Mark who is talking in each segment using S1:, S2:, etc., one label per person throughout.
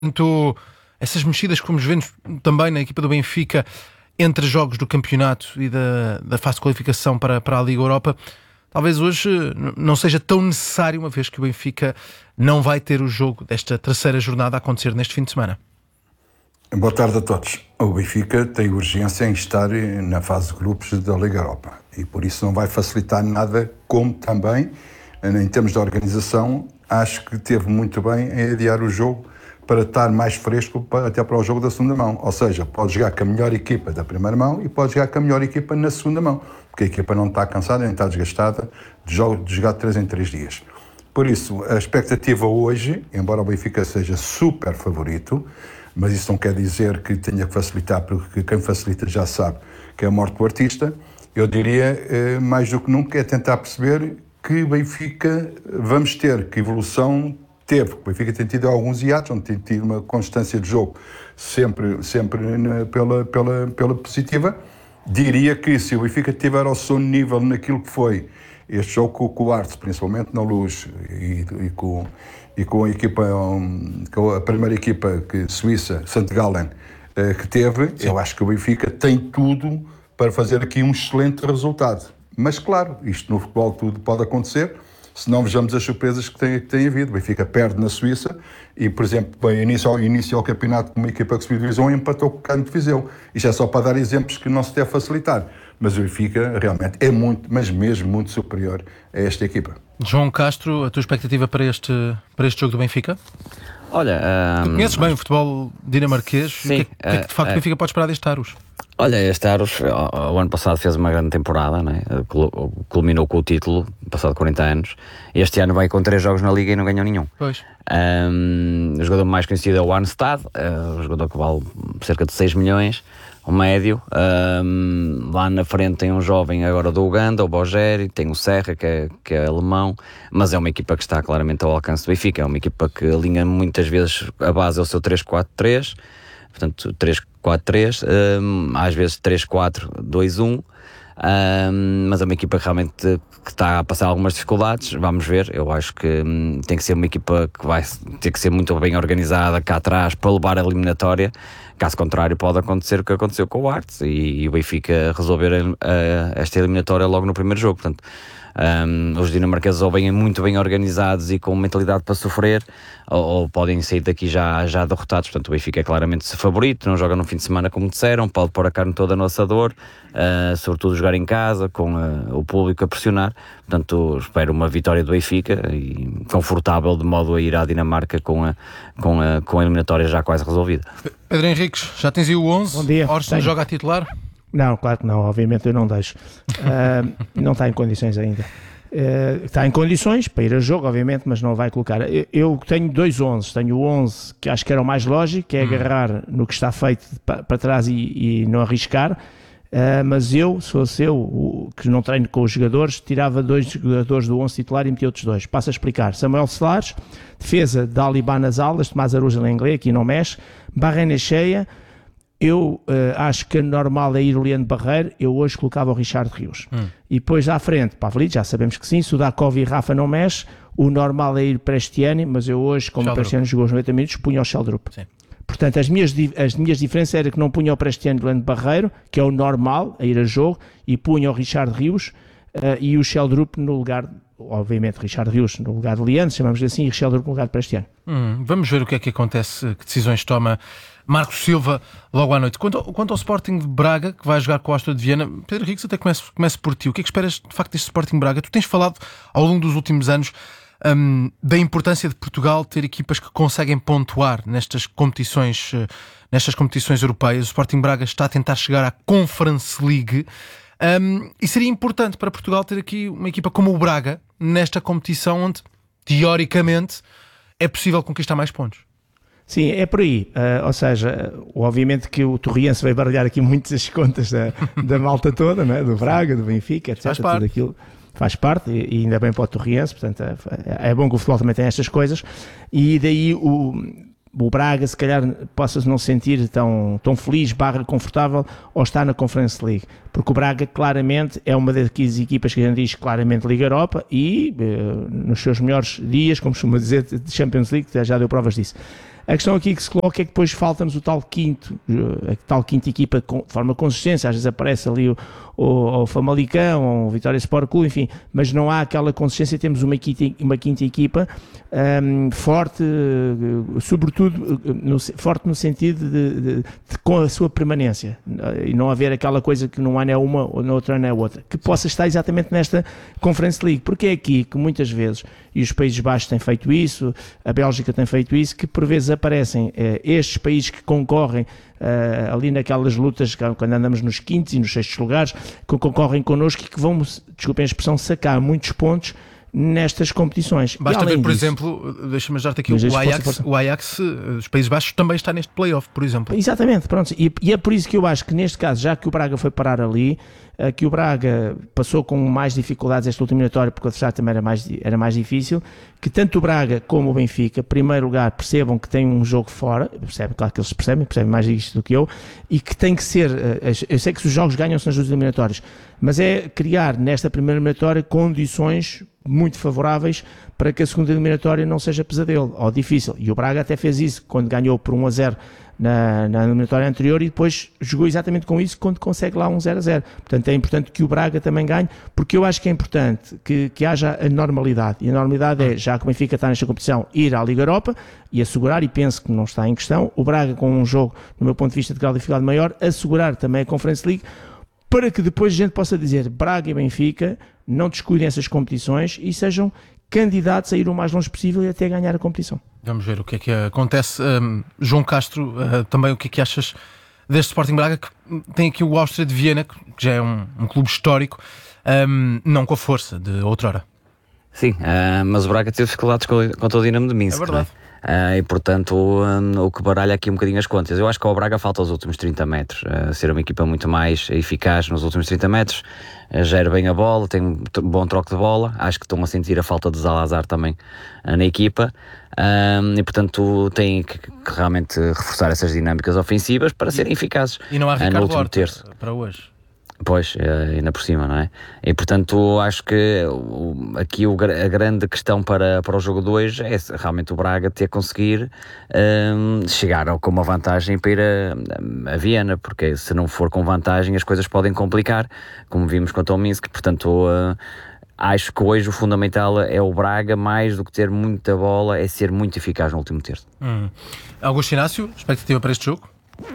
S1: Portanto, essas mexidas que fomos vendo também na equipa do Benfica entre jogos do campeonato e da fase de qualificação para a Liga Europa, talvez hoje não seja tão necessário, uma vez que o Benfica não vai ter o jogo desta terceira jornada a acontecer neste fim de semana.
S2: Boa tarde a todos. O Benfica tem urgência em estar na fase de grupos da Liga Europa e por isso não vai facilitar nada, como também, em termos de organização, acho que teve muito bem em adiar o jogo para estar mais fresco até para o jogo da segunda mão. Ou seja, pode jogar com a melhor equipa da primeira mão e pode jogar com a melhor equipa na segunda mão, porque a equipa não está cansada nem está desgastada de jogar de 3 em 3 dias. Por isso, a expectativa hoje, embora o Benfica seja super favorito, mas isso não quer dizer que tenha que facilitar, porque quem facilita já sabe que é a morte do artista. Eu diria, mais do que nunca, é tentar perceber que Benfica vamos ter, que evolução teve. O Benfica tem tido alguns hiatos, onde tem tido uma constância de jogo sempre pela positiva. Diria que se o Benfica tiver ao seu nível naquilo que foi este jogo com o Arte, principalmente na Luz, e com a equipa, com a primeira equipa suíça, St. Gallen, que teve, sim, eu acho que o Benfica tem tudo para fazer aqui um excelente resultado. Mas claro, isto no futebol tudo pode acontecer, se não vejamos as surpresas que tem havido. O Benfica perde na Suíça e, por exemplo, inicia o campeonato com uma equipa que subiu de divisão e empatou com o Canto de Viseu. Isto é só para dar exemplos que não se deve facilitar. Mas o Benfica realmente é muito, mas mesmo muito superior a esta equipa.
S1: João Castro, a tua expectativa para este jogo do Benfica?
S3: Olha,
S1: tu conheces bem o futebol dinamarquês?
S3: Sim,
S1: o que é que de facto o Benfica pode esperar deste Aros?
S3: Olha, este Aros, o ano passado fez uma grande temporada, né? Culminou com o título, passado 40 anos. Este ano vai com 3 jogos na Liga e não ganhou nenhum.
S1: Pois.
S3: O jogador mais conhecido é o Arnstad, o jogador que vale cerca de 6 milhões, o médio. Lá na frente tem um jovem agora do Uganda, o Bogeri, tem o Serra, que é alemão, mas é uma equipa que está claramente ao alcance do Benfica. É uma equipa que alinha muitas vezes a base ao seu 3-4-3, portanto 3-4-3, às vezes 3-4-2-1, mas é uma equipa realmente que está a passar algumas dificuldades. Vamos ver, eu acho que tem que ser uma equipa que vai ter que ser muito bem organizada cá atrás para levar a eliminatória. Caso contrário, pode acontecer o que aconteceu com o Arts e o Benfica resolver esta eliminatória logo no primeiro jogo. Portanto, os dinamarqueses ou vêm muito bem organizados e com mentalidade para sofrer, ou podem sair daqui já derrotados. Portanto, o Benfica é claramente favorito, não joga no fim de semana como disseram, pode pôr a carne toda no assador, sobretudo jogar em casa, com o público a pressionar. Portanto, espero uma vitória do Benfica e confortável, de modo a ir à Dinamarca com a eliminatória já quase resolvida.
S1: Pedro Henriques, já tens aí o 11?
S4: Bom dia.
S1: Orson joga a titular?
S4: Não, claro que não, obviamente eu não deixo. Não está em condições ainda. Está em condições para ir a jogo, obviamente, mas não vai colocar. Eu tenho 2 11, tenho o 11 que acho que era o mais lógico, que é agarrar no que está feito para trás e não arriscar, mas eu, se fosse eu, que não treino com os jogadores, tirava 2 jogadores do 11 titular e metia outros 2. Passo a explicar: Samuel Solares, defesa de Alibá nas alas, Tomás Aruja na inglês, aqui não mexe, Barrena cheia. Eu acho que normal é ir o Leandro Barreiro. Eu hoje colocava o Richard Rios. E depois à frente, Pavlidis, já sabemos que sim. Sudakov e Rafa não mexe. O normal é ir Prestiani, mas eu hoje, como o Prestiani jogou os 90 minutos, punha o Sheldrup. Portanto, as minhas diferenças era que não punha o Prestiani e o Leandro Barreiro, que é o normal a ir a jogo, e punha o Richard Rios e o Sheldrup no lugar, obviamente, Richard Rios no lugar de Leandro, chamamos-lhe assim, e Sheldrup no lugar de Prestiani.
S1: Vamos ver o que é que acontece, que decisões toma Marcos Silva logo à noite. Quanto ao Sporting de Braga, que vai jogar com o Áustria de Viena, Pedro Henriques, até começo por ti. O que é que esperas de facto deste Sporting Braga? Tu tens falado ao longo dos últimos anos da importância de Portugal ter equipas que conseguem pontuar nestas competições europeias. O Sporting Braga está a tentar chegar à Conference League e seria importante para Portugal ter aqui uma equipa como o Braga nesta competição onde, teoricamente, é possível conquistar mais pontos.
S4: Sim, é por aí. Ou seja, obviamente que o Torriense vai baralhar aqui muitas contas da malta toda, não é? Do Braga, do Benfica, etc. Tudo aquilo faz parte, e ainda bem para o Torriense. Portanto, é bom que o futebol também tenha estas coisas. E daí o Braga, se calhar, possa não se sentir tão feliz, confortável, ou estar na Conference League. Porque o Braga, claramente, é uma das equipas que a gente diz claramente Liga Europa e, nos seus melhores dias, como costuma dizer, de Champions League, já deu provas disso. A questão aqui que se coloca é que depois falta-nos a tal quinta equipa de forma consistente. Às vezes aparece ali o Famalicão, ou o Vitória Sport Clube, enfim, mas não há aquela consistência. Temos uma quinta equipa forte, sobretudo forte no sentido de com a sua permanência, e não haver aquela coisa que num ano é uma ou no outro ano é outra, que possa estar exatamente nesta Conference League, porque é aqui que muitas vezes, e os Países Baixos têm feito isso, a Bélgica tem feito isso, que por vezes aparecem estes países que concorrem ali naquelas lutas, quando andamos nos quintos e nos sextos lugares, que concorrem connosco e que vão, desculpem a expressão, sacar muitos pontos nestas competições.
S1: Basta ver, por exemplo, deixa-me ajudar-te aqui, o Ajax dos Países Baixos também está neste play-off, por exemplo.
S4: Exatamente, pronto, e é por isso que eu acho que neste caso, já que o Braga foi parar ali, que o Braga passou com mais dificuldades esta última eliminatória, porque o adversário também era mais difícil, que tanto o Braga como o Benfica, em primeiro lugar, percebam que tem um jogo fora, claro que eles percebem mais isto do que eu, e que tem que ser, eu sei que os jogos ganham-se nas duas eliminatórias, mas é criar nesta primeira eliminatória condições muito favoráveis para que a segunda eliminatória não seja pesadelo ou difícil, e o Braga até fez isso quando ganhou por 1-0 na eliminatória anterior, e depois jogou exatamente com isso quando consegue lá um 0-0. Portanto, é importante que o Braga também ganhe, porque eu acho que é importante que haja a normalidade, e a normalidade é, já que o Benfica está nesta competição, ir à Liga Europa e assegurar, e penso que não está em questão, o Braga com um jogo, no meu ponto de vista, de grau de dificuldade maior, assegurar também a Conference League, para que depois a gente possa dizer Braga e Benfica não descuidem essas competições e sejam candidatos a ir o mais longe possível e até ganhar a competição.
S1: Vamos ver o que é que acontece. João Castro, também o que é que achas deste Sporting Braga, que tem aqui o Áustria de Viena, que já é um clube histórico, não com a força de outrora.
S3: Sim, mas o Braga teve dificuldades contra o Dinamo de Minsk.
S1: É verdade.
S3: E portanto o que baralha aqui um bocadinho as contas. Eu acho que ao Braga falta os últimos 30 metros, ser uma equipa muito mais eficaz nos últimos 30 metros, gera bem a bola, tem um bom troco de bola. Acho que estão a sentir a falta de Zalazar também na equipa, e portanto têm que realmente reforçar essas dinâmicas ofensivas para serem eficazes.
S1: E não há
S3: no
S1: Ricardo
S3: último
S1: Horta
S3: terço.
S1: para hoje.
S3: Pois, ainda por cima, não é? E portanto acho que aqui a grande questão para o jogo de hoje é realmente o Braga ter conseguir chegar com uma vantagem para ir a Viena, porque se não for com vantagem as coisas podem complicar, como vimos contra o Minsk. Portanto acho que hoje o fundamental é o Braga, mais do que ter muita bola, é ser muito eficaz no último terço.
S1: Augusto Inácio, expectativa para este jogo?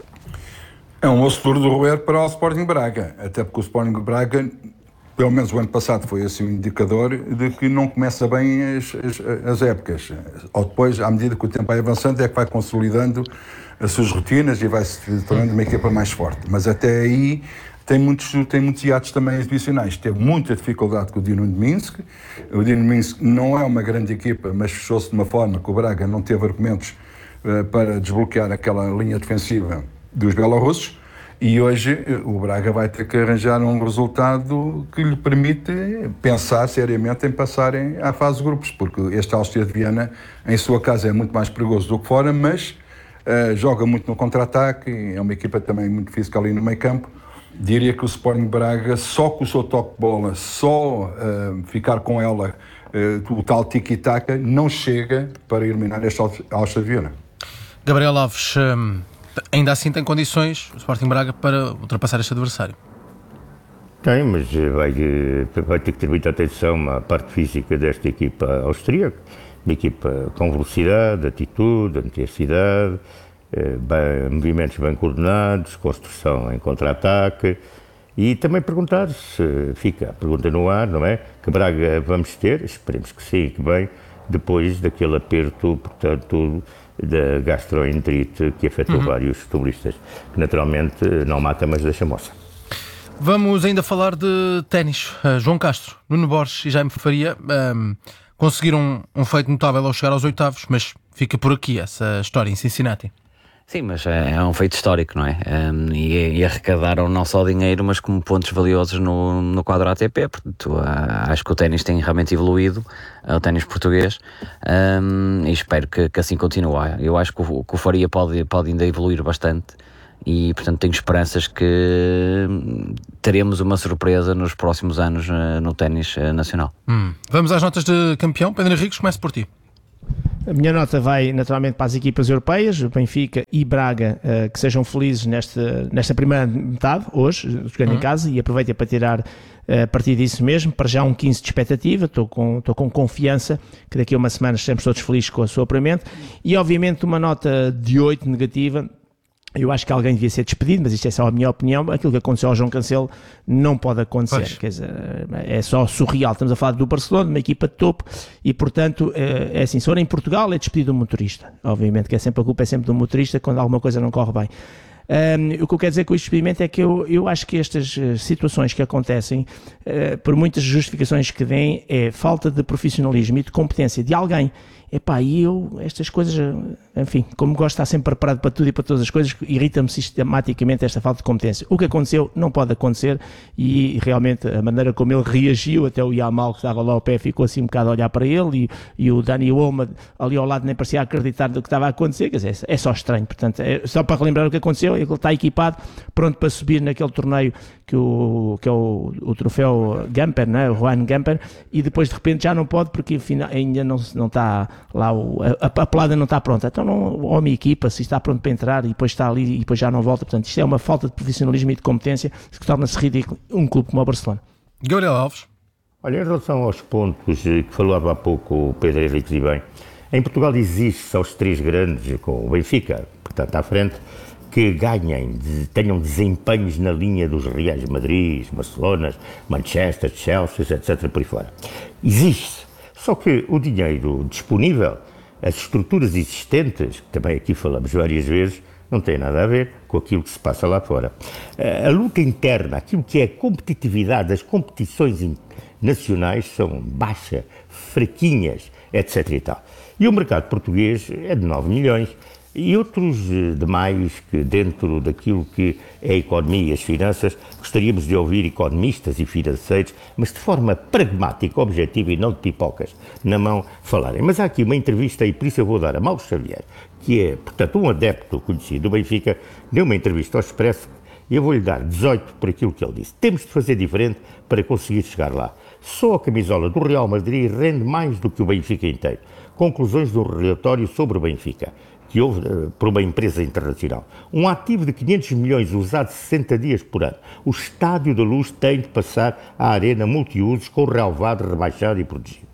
S2: É um osso duro de roer para o Sporting Braga, até porque o Sporting Braga, pelo menos o ano passado, foi assim um indicador de que não começa bem as épocas. Ou depois, à medida que o tempo vai avançando, é que vai consolidando as suas rotinas e vai se tornando uma equipa mais forte. Mas até aí tem muitos hiatos também exibicionais. Teve muita dificuldade com o Dinamo de Minsk. O Dinamo de Minsk não é uma grande equipa, mas fechou-se de uma forma que o Braga não teve argumentos para desbloquear aquela linha defensiva dos belorussos, e hoje o Braga vai ter que arranjar um resultado que lhe permite pensar seriamente em passarem à fase de grupos, porque este Áustria de Viena, em sua casa, é muito mais perigoso do que fora, mas joga muito no contra-ataque, é uma equipa também muito física ali no meio campo. Diria que o Sporting Braga, só com o seu toque de bola, só ficar com ela, o tal tiki-taka, não chega para eliminar este Áustria de Viena.
S1: Gabriel Alves, ainda assim tem condições o Sporting Braga para ultrapassar este adversário?
S5: Tem, mas vai ter que ter muita atenção à parte física desta equipa austríaca, uma equipa com velocidade, atitude, intensidade, movimentos bem coordenados, construção em contra-ataque, e também perguntar se fica a pergunta no ar, não é? Que Braga vamos ter, esperemos que sim, que bem, depois daquele aperto, portanto, da gastroenterite que afetou vários futebolistas, que naturalmente não mata, mas deixa moça.
S1: Vamos ainda falar de ténis. João Castro, Nuno Borges e Jaime Faria conseguiram um feito notável ao chegar aos oitavos, mas fica por aqui essa história em Cincinnati.
S3: Sim, mas é um feito histórico, não é? E arrecadaram não só dinheiro, mas como pontos valiosos no quadro ATP. Portanto, acho que o ténis tem realmente evoluído, o ténis português, e espero que assim continue. Eu acho que o Faria pode ainda evoluir bastante, e portanto tenho esperanças que teremos uma surpresa nos próximos anos no ténis nacional.
S1: Vamos às notas de campeão. Pedro Henriques, começo por ti.
S4: A minha nota vai naturalmente para as equipas europeias, Benfica e Braga, que sejam felizes nesta primeira metade, hoje, jogando em casa, e aproveitem para tirar a partir disso mesmo. Para já um 15 de expectativa, estou com confiança que daqui a uma semana estamos todos felizes com o seu apuramento, e obviamente uma nota de 8 negativa. Eu acho que alguém devia ser despedido, mas isto é só a minha opinião. Aquilo que aconteceu ao João Cancelo não pode acontecer. Quer dizer, é só surreal. Estamos a falar do Barcelona, uma equipa de topo, e portanto, é assim, se for em Portugal é despedido do motorista. Obviamente que a culpa é sempre do motorista quando alguma coisa não corre bem. O que eu quero dizer com este despedimento é que eu acho que estas situações que acontecem, por muitas justificações que deem, é falta de profissionalismo e de competência de alguém. Estas coisas, enfim, como gosto de estar sempre preparado para tudo e para todas as coisas, irrita-me sistematicamente esta falta de competência. O que aconteceu não pode acontecer, e realmente a maneira como ele reagiu, até o Yamal que estava lá ao pé ficou assim um bocado a olhar para ele, e o Dani Olmo ali ao lado nem parecia acreditar do que estava a acontecer. Quer dizer, é só estranho. Portanto, só para relembrar o que aconteceu, ele está equipado, pronto para subir naquele torneio que é o troféu Gamper, não é? O Juan Gamper, e depois de repente já não pode porque ainda não está lá, a pelada não está pronta. Então o homem equipa, se está pronto para entrar e depois está ali e depois já não volta. Portanto, isto é uma falta de profissionalismo e de competência que torna-se ridículo um clube como o Barcelona.
S1: Gabriel Alves.
S5: Olha, em relação aos pontos que falava há pouco o Pedro Henriques e bem, em Portugal existe só os três grandes, com o Benfica, portanto, à frente, que tenham desempenhos na linha dos Reais Madrid, Barcelona, Manchester, Chelsea, etc. por aí fora. Existe. Só que o dinheiro disponível, as estruturas existentes, que também aqui falamos várias vezes, não tem nada a ver com aquilo que se passa lá fora. A luta interna, aquilo que é a competitividade das competições nacionais são baixas, fraquinhas, etc. e tal. E o mercado português é de 9 milhões. E outros demais que dentro daquilo que é a economia e as finanças, gostaríamos de ouvir economistas e financeiros, mas de forma pragmática, objetiva e não de pipocas na mão falarem. Mas há aqui uma entrevista, e por isso eu vou dar a Mauro Xavier, que é, portanto, um adepto conhecido do Benfica, deu uma entrevista ao Expresso, e eu vou-lhe dar 18 por aquilo que ele disse. Temos de fazer diferente para conseguir chegar lá. Só a camisola do Real Madrid rende mais do que o Benfica inteiro. Conclusões do relatório sobre o Benfica, que houve por uma empresa internacional. Um ativo de 500 milhões usado 60 dias por ano. O Estádio da Luz tem de passar à arena multiusos com relevado rebaixado e protegido.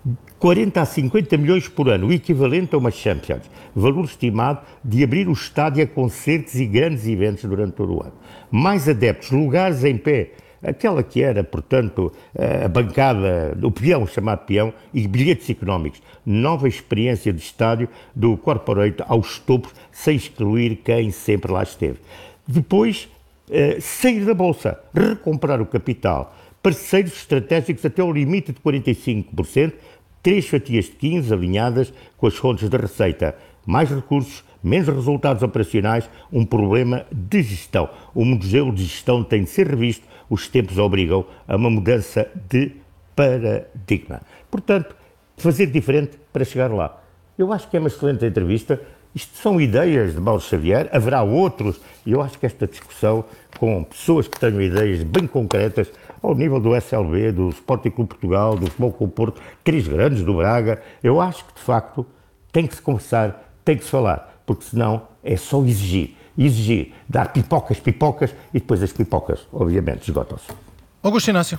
S5: 40 a 50 milhões por ano, o equivalente a uma Champions. Valor estimado de abrir o estádio a concertos e grandes eventos durante todo o ano. Mais adeptos, lugares em pé. Aquela que era, portanto, a bancada, o peão, chamado peão, e bilhetes económicos. Nova experiência de estádio do corporate aos topos, sem excluir quem sempre lá esteve. Depois, sair da Bolsa, recomprar o capital. Parceiros estratégicos até o limite de 45%, 3 fatias de 15 alinhadas com as fontes da receita. Mais recursos, menos resultados operacionais, um problema de gestão. O modelo de gestão tem de ser revisto, os tempos obrigam a uma mudança de paradigma. Portanto, fazer diferente para chegar lá. Eu acho que é uma excelente entrevista. Isto são ideias de Mauro Xavier, haverá outros, e eu acho que esta discussão com pessoas que tenham ideias bem concretas, ao nível do SLB, do Sporting Clube Portugal, do Futebol Clube Porto, três grandes, do Braga, eu acho que de facto tem que se conversar, tem que se falar, porque senão é só exigir, dar pipocas e depois as pipocas, obviamente, esgotam-se.
S1: Augusto Inácio.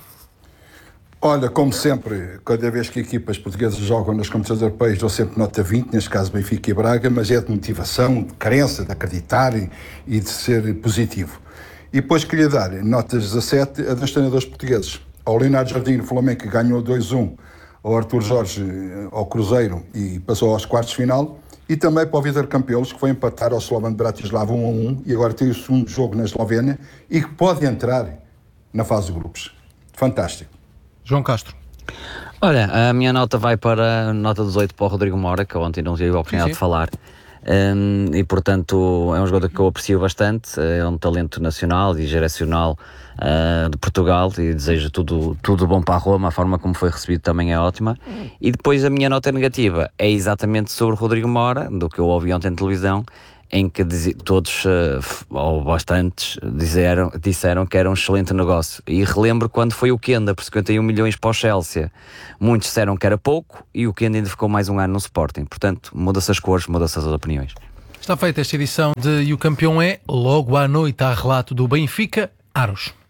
S2: Olha, como sempre, cada vez que equipas portuguesas jogam nas competições europeias, dou sempre nota 20, neste caso Benfica e Braga, mas é de motivação, de crença, de acreditar e de ser positivo. E depois queria dar notas 17 a dois treinadores portugueses. Ao Leonardo Jardim, no Flamengo, que ganhou 2-1, ao Artur Jorge, ao Cruzeiro, e passou aos quartos de final, e também para o Vítor Campelos, que foi empatar ao Slovan Bratislava 1-1, e agora tem o segundo jogo na Eslovénia, e que pode entrar na fase de grupos. Fantástico.
S1: João Castro.
S3: Olha, a minha nota vai para a nota 18 para o Rodrigo Mora, que ontem não tive a oportunidade de falar. E portanto é um jogador que eu aprecio bastante, é um talento nacional e geracional de Portugal, e desejo tudo bom para a Roma. A forma como foi recebido também é ótima. E depois a minha nota negativa é exatamente sobre o Rodrigo Mora, do que eu ouvi ontem na televisão, em que todos, ou bastantes, disseram que era um excelente negócio. E relembro quando foi o Kenda, por 51 milhões para o Chelsea. Muitos disseram que era pouco e o Kenda ainda ficou mais um ano no Sporting. Portanto, muda-se as cores, muda-se as opiniões.
S1: Está feita esta edição de E o Campeão é. Logo à noite há relato do Benfica Aros.